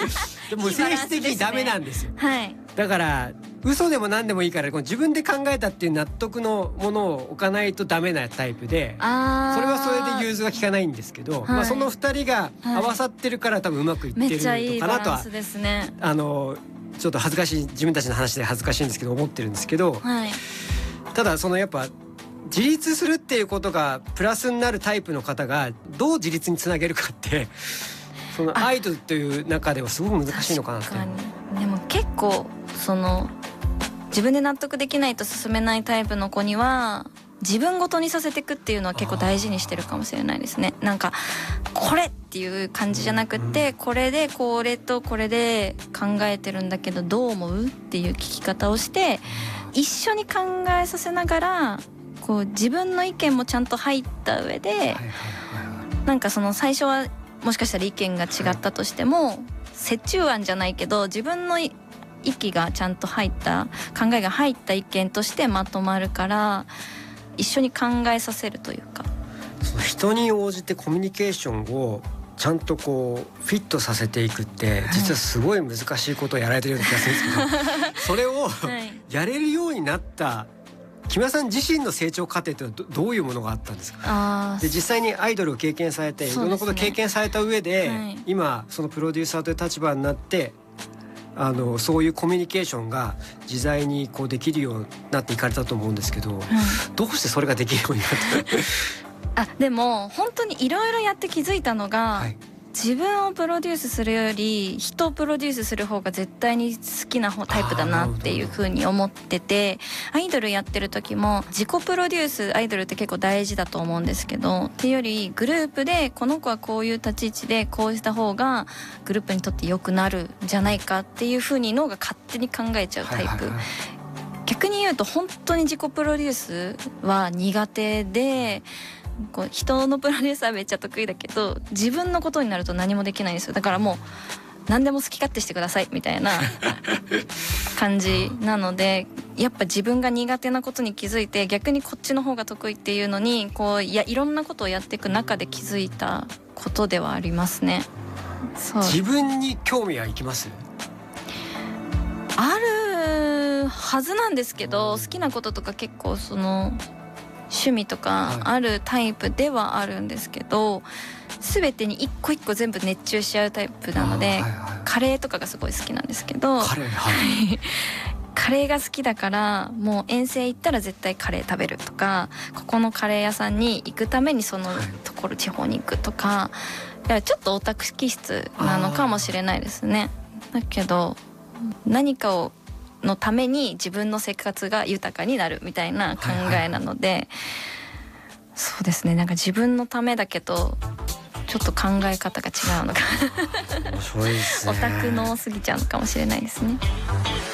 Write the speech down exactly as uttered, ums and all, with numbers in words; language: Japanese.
でも性質的にダメなんですよ。 はい、 だから嘘でも何でもいいからこの自分で考えたっていう納得のものを置かないとダメなタイプで、 あそれはそれで融通が利かないんですけど、 はい、 まあ、そのふたりが合わさってるから多分うまくいってるのかなとは、 めっちゃいいバランスですね。 あのちょっと恥ずかしい、自分たちの話で恥ずかしいんですけど思ってるんですけど、 はい、 ただそのやっぱ自立するっていうことがプラスになるタイプの方がどう自立につなげるかってそのアイドルという中ではすごく難しいのかなって。 確かに。でも結構その自分で納得できないと進めないタイプの子には自分ごとにさせていくっていうのは結構大事にしてるかもしれないですね。なんかこれっていう感じじゃなくて、これでこれとこれで考えてるんだけどどう思うっていう聞き方をして一緒に考えさせながらこう自分の意見もちゃんと入った上で、なんかその最初はもしかしたら意見が違ったとしても折衷案じゃないけど自分の息がちゃんと入った考えが入った意見としてまとまるから一緒に考えさせるというか、 その人に応じてコミュニケーションをちゃんとこうフィットさせていくって実はすごい難しいことをやられてるような気がするんですけどそれをやれるようになった木村さん自身の成長過程ってのは ど, どういうものがあったんですか？ あで実際にアイドルを経験されていろんなことを経験された上で、 はい、今そのプロデューサーという立場になってあのそういうコミュニケーションが自在にこうできるようになっていかれたと思うんですけど、うん、どうしてそれができるようになったあでも本当にいろいろやって気づいたのが、はい、自分をプロデュースするより人をプロデュースする方が絶対に好きなタイプだなっていう風に思ってて、アイドルやってる時も自己プロデュースアイドルって結構大事だと思うんですけど、っていうよりグループでこの子はこういう立ち位置でこうした方がグループにとって良くなるんじゃないかっていう風に脳が勝手に考えちゃうタイプ、はいはいはい、逆に言うと本当に自己プロデュースは苦手でこう人のプロデュースはめっちゃ得意だけど自分のことになると何もできないんですよ。だからもう何でも好き勝手してくださいみたいな感じなので、やっぱ自分が苦手なことに気づいて逆にこっちの方が得意っていうのにこういやいろんなことをやっていく中で気づいたことではありますね。 そう自分に興味はいきます？ あるはずなんですけど、好きなこととか結構その趣味とかあるタイプではあるんですけど、全てに一個一個全部熱中しちゃうタイプなので、はいはい、カレーとかがすごい好きなんですけど、カレー、はい、カレーが好きだからもう遠征行ったら絶対カレー食べるとか、ここのカレー屋さんに行くためにそのところ地方に行くとか、だからちょっとオタク気質なのかもしれないですね。だけど何かをのために自分の生活が豊かになるみたいな考えなので、はいはい、そうですね、なんか自分のためだけどちょっと考え方が違うのか面白いですね。オタクの過ぎちゃうのかもしれないですね。